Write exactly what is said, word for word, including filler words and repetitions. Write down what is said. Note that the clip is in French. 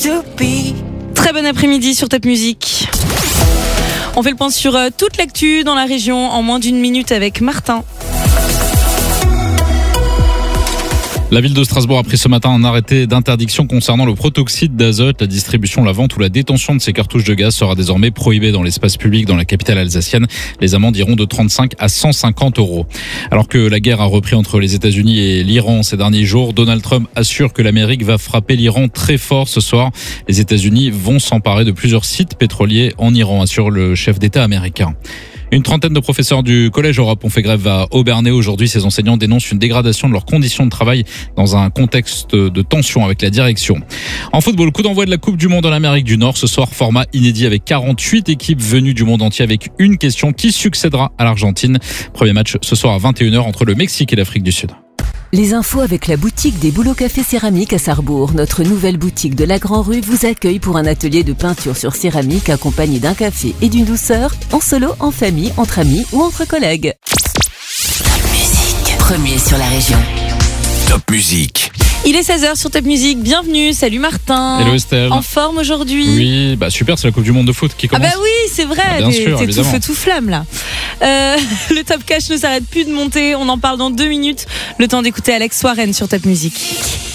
to be. Très bon après-midi sur Top Music. On fait le point sur euh, toute l'actu dans la région en moins d'une minute avec Martin. La ville de Strasbourg a pris ce matin un arrêté d'interdiction concernant le protoxyde d'azote. La distribution, la vente ou la détention de ces cartouches de gaz sera désormais prohibée dans l'espace public dans la capitale alsacienne. Les amendes iront de trente-cinq à cent cinquante euros. Alors que la guerre a repris entre les États-Unis et l'Iran ces derniers jours, Donald Trump assure que l'Amérique va frapper l'Iran très fort ce soir. Les États-Unis vont s'emparer de plusieurs sites pétroliers en Iran, assure le chef d'État américain. Une trentaine de professeurs du Collège Europe ont fait grève à Obernai aujourd'hui. Ces enseignants dénoncent une dégradation de leurs conditions de travail dans un contexte de tension avec la direction. En football, coup d'envoi de la Coupe du Monde en Amérique du Nord. Ce soir, format inédit avec quarante-huit équipes venues du monde entier avec une question: qui succédera à l'Argentine? Premier match ce soir à vingt et une heures entre le Mexique et l'Afrique du Sud. Les infos avec la boutique des Boulots Café Céramique à Sarrebourg. Notre nouvelle boutique de la Grand Rue vous accueille pour un atelier de peinture sur céramique accompagné d'un café et d'une douceur, en solo, en famille, entre amis ou entre collègues. Top Music, premier sur la région. Top Music. Il est seize heures sur Top Music. Bienvenue, salut Martin. Hello Estelle. En forme aujourd'hui? Oui, bah super, c'est la Coupe du Monde de foot qui Ah commence. bah oui, c'est vrai, Ah, bien t'es, sûr, t'es tout évidemment. feu tout flamme là. Euh, le Top Cash ne s'arrête plus de monter, on en parle dans deux minutes. Le temps d'écouter Alex Warren sur Top Music.